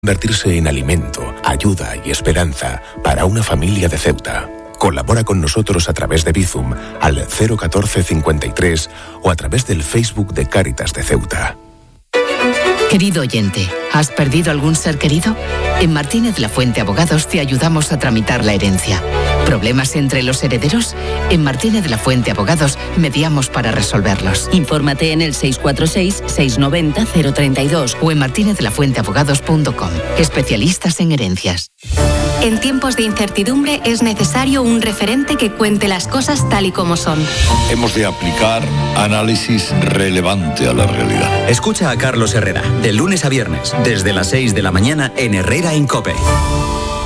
convertirse en alimento, ayuda y esperanza para una familia de Ceuta. Colabora con nosotros a través de Bizum al 014 53 o a través del Facebook de Cáritas de Ceuta. Querido oyente, ¿has perdido algún ser querido? En Martínez La Fuente Abogados te ayudamos a tramitar la herencia. ¿Problemas entre los herederos? En Martínez La Fuente Abogados mediamos para resolverlos. Infórmate en el 646-690-032 o en martinezlafuenteabogados.com. Especialistas en herencias. En tiempos de incertidumbre es necesario un referente que cuente las cosas tal y como son. Hemos de aplicar análisis relevante a la realidad. Escucha a Carlos Herrera, de lunes a viernes, desde las 6 de la mañana en Herrera en COPE.